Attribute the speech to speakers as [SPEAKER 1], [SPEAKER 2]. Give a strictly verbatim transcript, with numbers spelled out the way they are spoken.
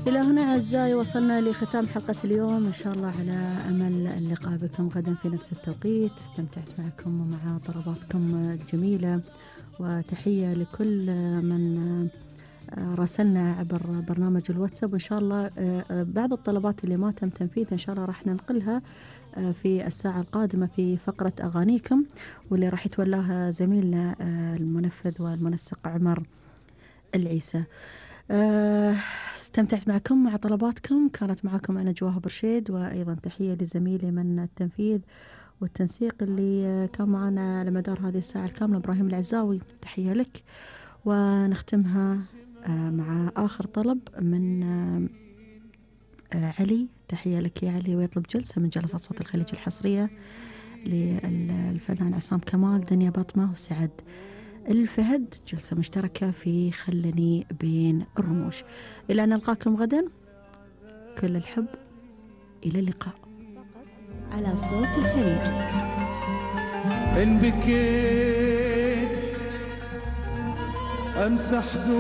[SPEAKER 1] إلى هنا أعزائي وصلنا لختام حلقة اليوم، إن شاء الله على أمل اللقاء بكم غدا في نفس التوقيت. استمتعت معكم ومع طلباتكم الجميلة، وتحية لكل من راسلنا عبر برنامج الواتساب. وإن شاء الله بعض الطلبات اللي ما تم تنفيذها إن شاء الله راح ننقلها في الساعة القادمة في فقرة أغانيكم، واللي راح يتولاها زميلنا المنفذ والمنسق عمر العيسى. استمتعت معكم مع طلباتكم، كانت معكم أنا جواهر برشيد، وأيضا تحية لزميلي من التنفيذ والتنسيق اللي كان معنا على مدار هذه الساعة الكاملة، إبراهيم العزاوي، تحية لك. ونختمها مع آخر طلب من علي، تحية لك يا علي، ويطلب جلسة من جلسات صوت الخليج الحصرية للفنان عصام كمال، دنيا بطمة وسعد الفهد، جلسة مشتركة في خلني بين الرموش. إلى أن نلقاكم غدا، كل الحب، إلى اللقاء على صوت الخليج.
[SPEAKER 2] إن بكيت أمسح